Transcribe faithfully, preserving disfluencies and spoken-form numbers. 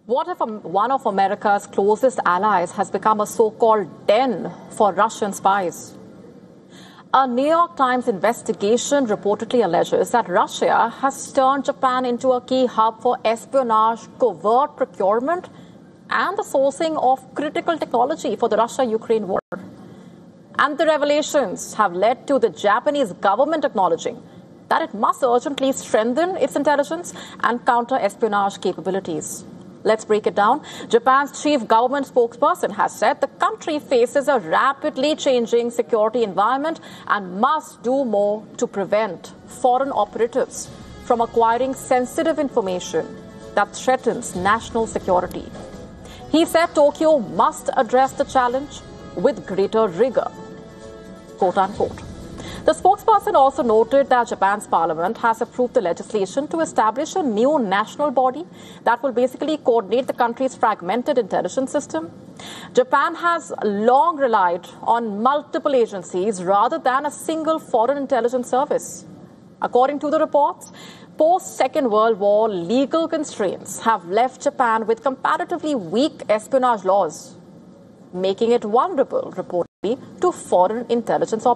What if one of America's closest allies has become a so-called den for Russian spies? A New York Times investigation reportedly alleges that Russia has turned Japan into a key hub for espionage, covert procurement, and the sourcing of critical technology for the Russia-Ukraine war. And the revelations have led to the Japanese government acknowledging that it must urgently strengthen its intelligence and counter-espionage capabilities. Let's break it down. Japan's chief government spokesperson has said the country faces a rapidly changing security environment and must do more to prevent foreign operatives from acquiring sensitive information that threatens national security. He said Tokyo must address the challenge with greater rigor, quote unquote. The spokesperson also noted that Japan's parliament has approved the legislation to establish a new national body that will basically coordinate the country's fragmented intelligence system. Japan has long relied on multiple agencies rather than a single foreign intelligence service. According to the reports, post-Second World War legal constraints have left Japan with comparatively weak espionage laws, making it vulnerable, reportedly, to foreign intelligence operations.